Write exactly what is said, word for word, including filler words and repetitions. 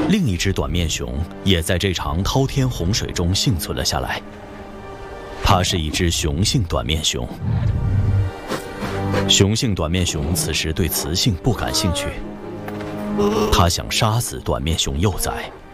另一只短面熊也在这场滔天洪水中幸存了下来。它是一只雄性短面熊。雄性短面熊此时对雌性不感兴趣，它想杀死短面熊幼崽。